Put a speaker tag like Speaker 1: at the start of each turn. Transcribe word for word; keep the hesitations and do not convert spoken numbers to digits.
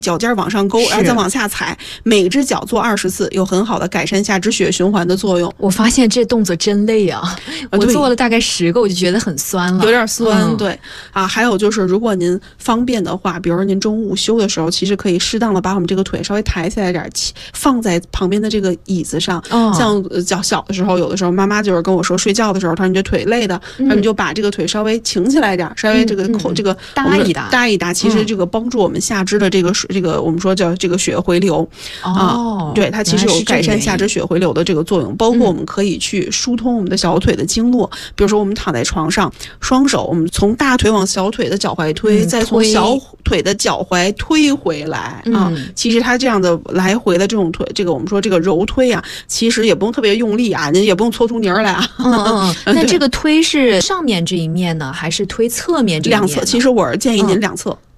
Speaker 1: 脚尖往上勾，然后再往下踩，每只脚做二十次，有很好的改善下肢血循环的作用。
Speaker 2: 我发现这动作真累啊！我做了大概十个，我就觉得很酸了，
Speaker 1: 有点酸。
Speaker 2: 嗯、
Speaker 1: 对啊，还有就是，如果您方便的话，比如说您中午午休的时候，其实可以适当的把我们这个腿稍微抬起来点，放在旁边的这个椅子上。哦、像较小的时候，有的时候妈妈就是跟我说，睡觉的时候，她说你这腿累的，那、嗯、你就把这个腿稍微挺起来点，稍微这个口、嗯、这个
Speaker 2: 搭一搭
Speaker 1: 搭一搭，其实这个帮助我们下肢的这个水。这个我们说叫这个血回流啊、
Speaker 2: 哦，
Speaker 1: 对，它其实有改善下肢血回流的这个作用，包括我们可以去疏通我们的小腿的经络，比如说我们躺在床上，双手我们从大腿往小腿的脚踝推，嗯、再从小腿的脚踝推回来、嗯、啊。其实它这样的来回的这种推，这个我们说这个揉推啊，其实也不用特别用力啊，您也不用搓出泥儿来啊。
Speaker 2: 嗯嗯，那这个推是上面这一面呢，还是推侧面这一面呢？
Speaker 1: 两侧，其实我是建议您两侧。嗯